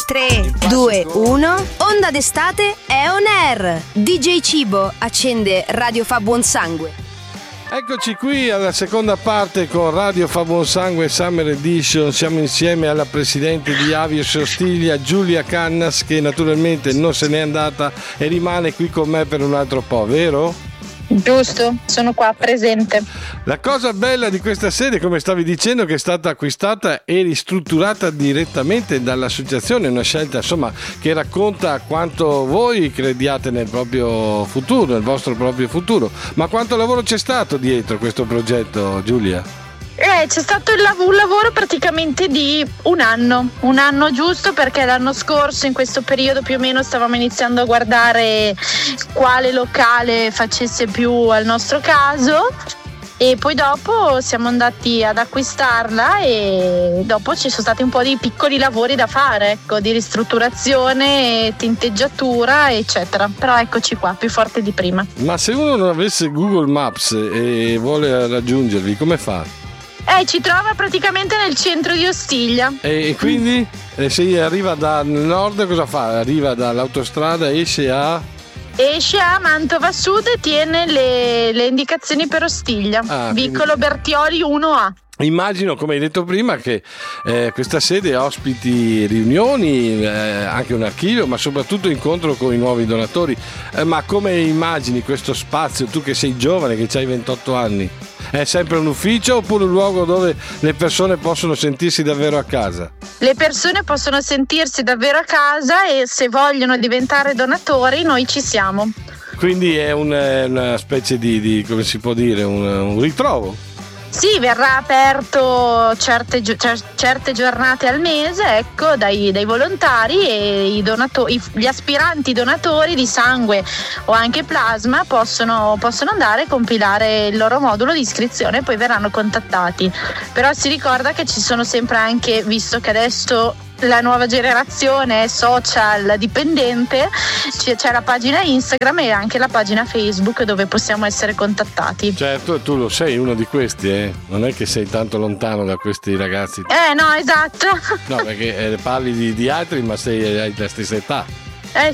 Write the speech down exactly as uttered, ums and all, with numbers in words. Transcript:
tre, due, uno. Onda d'estate è on air. D J Cibo accende Radio Fa Buon Sangue. Eccoci qui alla seconda parte con Radio Fa Buon Sangue Summer Edition. Siamo insieme alla presidente di Avios Ostiglia, Giulia Cannas, che naturalmente non se n'è andata e rimane qui con me per un altro po', vero? Giusto, sono qua presente. La cosa bella di questa sede, come stavi dicendo, che è stata acquistata e ristrutturata direttamente dall'associazione, una scelta insomma che racconta quanto voi crediate nel proprio futuro, nel vostro proprio futuro. Ma quanto lavoro c'è stato dietro questo progetto, Giulia? Eh, c'è stato il lav- un lavoro praticamente di un anno, un anno giusto, perché l'anno scorso in questo periodo più o meno stavamo iniziando a guardare quale locale facesse più al nostro caso e poi dopo siamo andati ad acquistarla e dopo ci sono stati un po' di piccoli lavori da fare, ecco, di ristrutturazione, tinteggiatura eccetera, però eccoci qua, più forte di prima. Ma se uno non avesse Google Maps e vuole raggiungervi, come fa? Eh, ci trova praticamente nel centro di Ostiglia. E quindi eh, se arriva dal nord cosa fa? Arriva dall'autostrada, esce a... Esce a Mantova Sud e tiene le, le indicazioni per Ostiglia. Ah, Viccolo quindi... Bertioli uno A. Immagino, come hai detto prima, che eh, questa sede ospiti riunioni, eh, anche un archivio, ma soprattutto incontro con i nuovi donatori. Eh, ma come immagini questo spazio, tu che sei giovane, che hai ventotto anni? È sempre un ufficio oppure un luogo dove le persone possono sentirsi davvero a casa? Le persone possono sentirsi davvero a casa e se vogliono diventare donatori noi ci siamo. Quindi è un, una specie di, di, come si può dire, un, un ritrovo? Sì, verrà aperto certe, certe giornate al mese, ecco, dai, dai volontari e i donatori, gli aspiranti donatori di sangue o anche plasma possono, possono andare a compilare il loro modulo di iscrizione e poi verranno contattati. Però si ricorda che ci sono sempre anche, visto che adesso la nuova generazione è social dipendente, c'è, c'è la pagina Instagram e anche la pagina Facebook dove possiamo essere contattati. Certo, tu lo sei uno di questi, eh? Non è che sei tanto lontano da questi ragazzi. Eh no, esatto. No, perché eh, parli di, di altri ma sei, hai la stessa età.